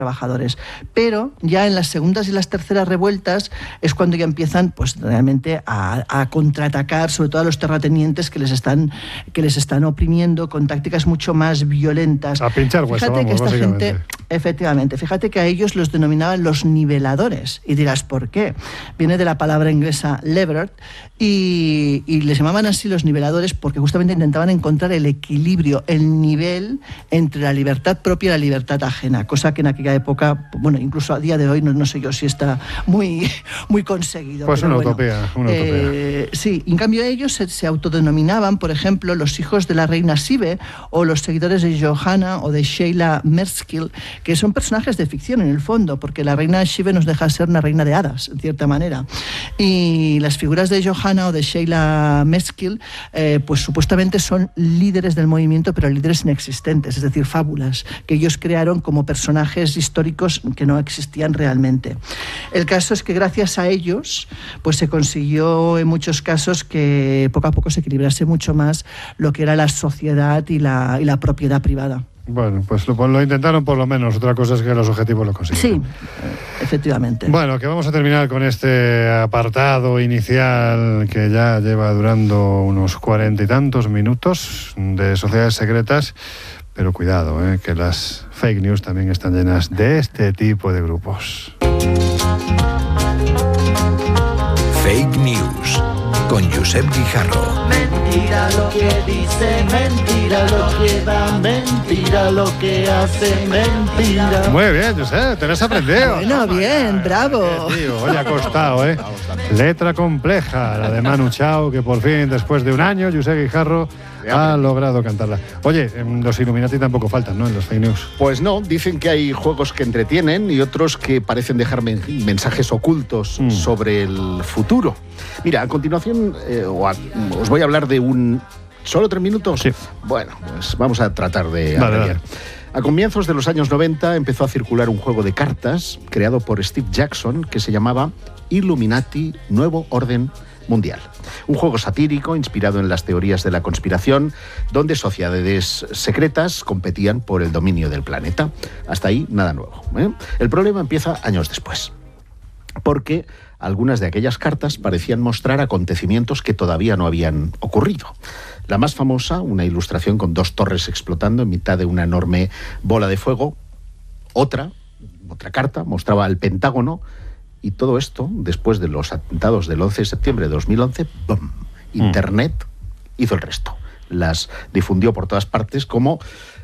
trabajadores, pero ya en las segundas y las terceras revueltas es cuando ya empiezan pues realmente a contraatacar, sobre todo a los terratenientes que les están oprimiendo con tácticas mucho más violentas. A pinchar hueso, Fíjate vamos, que esta básicamente. gente, efectivamente, fíjate que a ellos los denominaban los niveladores, y dirás ¿por qué? Viene de la palabra inglesa levered, y les llamaban así los niveladores porque justamente intentaban encontrar el equilibrio, el nivel entre la libertad propia y la libertad ajena, cosa que en aquella época, bueno, incluso a día de hoy no sé yo si está muy conseguido. Pues una utopía. Sí, en cambio ellos se autodenominaban, por ejemplo, los hijos de la reina Sibe o los seguidores de Johanna o de Sheila Merskill, que son personajes de ficción en el fondo, porque la reina Sibe nos deja ser una reina de hadas, en cierta manera. Y las figuras de Johanna o de Sheila Merskill, pues supuestamente son líderes del movimiento, pero líderes inexistentes, es decir, fábulas, que ellos crearon como personajes históricos que no existían realmente. El caso es que gracias a ellos pues se consiguió en muchos casos que poco a poco se equilibrase mucho más lo que era la sociedad y la propiedad privada. Bueno, pues lo intentaron por lo menos. Otra cosa es que los objetivos lo consiguieron. Sí, efectivamente. Bueno, que vamos a terminar con este apartado inicial que ya lleva durando unos 40 y tantos minutos de sociedades secretas. Pero cuidado, que las fake news también están llenas de este tipo de grupos. Fake News con Josep Guijarro. Mentira lo que dice, mentira lo que da, mentira lo que hace, mentira. Muy bien, Josep, te lo has aprendido. Bueno, bien, bravo. Tío, hoy ha costado, Letra compleja, la de Manu Chao, que por fin, después de un año, Josep Guijarro ha logrado cantarla. Oye, los Illuminati tampoco faltan, ¿no?, en los fake news. Pues no, dicen que hay juegos que entretienen y otros que parecen dejar mensajes ocultos sobre el futuro. Mira, a continuación os voy a hablar de un... ¿Solo 3 minutos? Sí. Bueno, pues vamos a tratar de abreviar. A comienzos de los años 90 empezó a circular un juego de cartas creado por Steve Jackson que se llamaba Illuminati Nuevo Orden Mundial. Un juego satírico inspirado en las teorías de la conspiración, donde sociedades secretas competían por el dominio del planeta. Hasta ahí, nada nuevo. El problema empieza años después, porque algunas de aquellas cartas parecían mostrar acontecimientos que todavía no habían ocurrido. La más famosa, una ilustración con 2 torres explotando en mitad de una enorme bola de fuego. Otra carta mostraba al Pentágono. Y todo esto, después de los atentados del 11 de septiembre de 2011, ¡bum!, Internet hizo el resto. Las difundió por todas partes como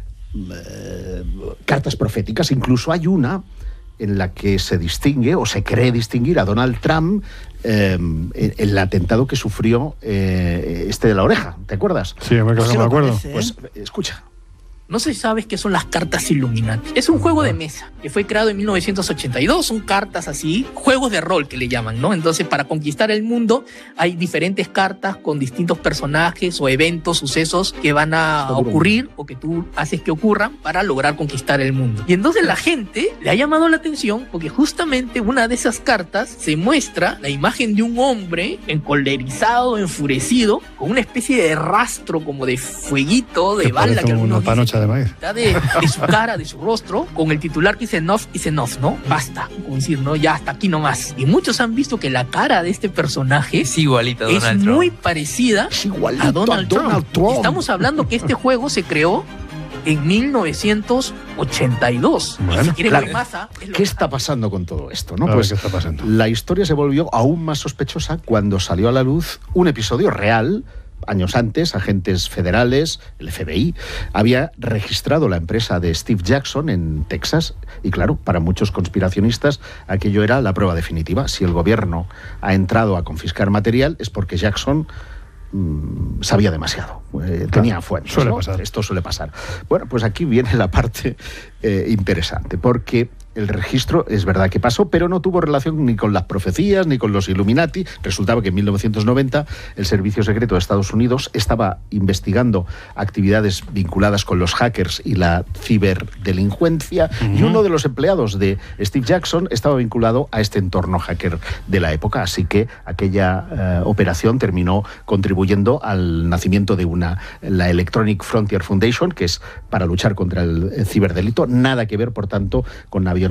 cartas proféticas. Incluso hay una en la que se distingue, o se cree distinguir, a Donald Trump el atentado que sufrió de la oreja. ¿Te acuerdas? Sí, me acuerdo. Parece, Pues escucha. No sé si sabes qué son las cartas Illuminati. Es un juego de mesa que fue creado en 1982. Son cartas así, juegos de rol que le llaman, ¿no? Entonces, para conquistar el mundo hay diferentes cartas con distintos personajes o eventos, sucesos que van a ocurrir o que tú haces que ocurran para lograr conquistar el mundo. Y entonces la gente le ha llamado la atención porque justamente una de esas cartas se muestra la imagen de un hombre encolerizado, enfurecido, con una especie de rastro como de fueguito, de bala que algunos dicen, de maíz. De su cara, de su rostro, con el titular que dice enough is enough, ¿no? Basta, como decir, ¿no? Ya hasta aquí nomás. Y muchos han visto que la cara de este personaje es igualita a Donald Trump. Es muy parecida a Donald Trump. Estamos hablando que este juego se creó en 1982. Bueno, si quieres claro. ver masa, ¿Qué está pasando con todo esto, no? Pues, ¿qué está pasando? La historia se volvió aún más sospechosa cuando salió a la luz un episodio real. Años antes, agentes federales, el FBI, había registrado la empresa de Steve Jackson en Texas y, claro, para muchos conspiracionistas aquello era la prueba definitiva. Si el gobierno ha entrado a confiscar material es porque Jackson sabía demasiado, tenía fuentes, suele ¿no? pasar. Esto suele pasar. Bueno, pues aquí viene la parte interesante, porque el registro es verdad que pasó, pero no tuvo relación ni con las profecías ni con los Illuminati. Resultaba que en 1990 el Servicio Secreto de Estados Unidos estaba investigando actividades vinculadas con los hackers y la ciberdelincuencia, y uno de los empleados de Steve Jackson estaba vinculado a este entorno hacker de la época, así que aquella operación terminó contribuyendo al nacimiento de la Electronic Frontier Foundation, que es para luchar contra el ciberdelito. Nada que ver, por tanto, con aviones